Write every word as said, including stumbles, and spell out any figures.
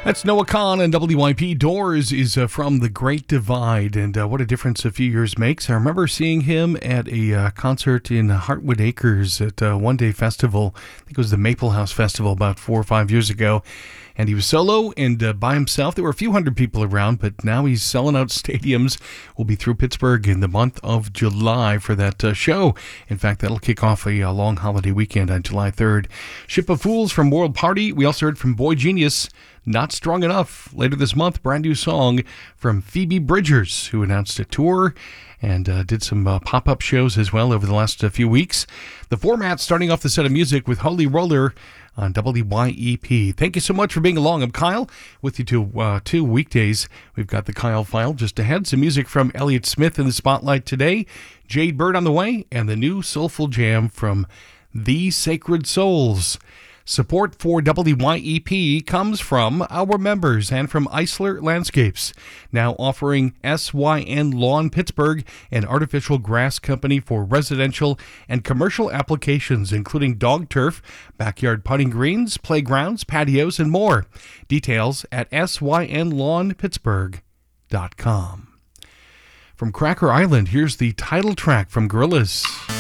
That's Noah Kahn and W I P. Doors is uh, from The Great Divide, and uh, what a difference a few years makes. I remember seeing him at a uh, concert in Heartwood Acres at uh, One Day Festival. I think it was the Maple House Festival about four or five years ago. And he was solo and uh, by himself. There were a few hundred people around, but now he's selling out stadiums. We'll be through Pittsburgh in the month of July for that uh, show. In fact, that'll kick off a, a long holiday weekend on July third. Ship of Fools from World Party. We also heard from Boy Genius, Not Strong Enough. Later this month, brand new song from Phoebe Bridgers, who announced a tour and uh, did some uh, pop-up shows as well over the last uh, few weeks. The Format starting off the set of music with Holy Roller on W Y E P. Thank you so much for being along. I'm Kyle with you two, uh, two weekdays. We've got the Kyle File just ahead. Some music from Elliott Smith in the spotlight today. Jade Bird on the way, and the new soulful jam from The Sacred Souls. Support for W Y E P comes from our members and from Eisler Landscapes, now offering S Y N Lawn Pittsburgh, an artificial grass company for residential and commercial applications, including dog turf, backyard putting greens, playgrounds, patios, and more. Details at S Y N lawn pittsburgh dot com. From Cracker Island, here's the title track from Gorillaz.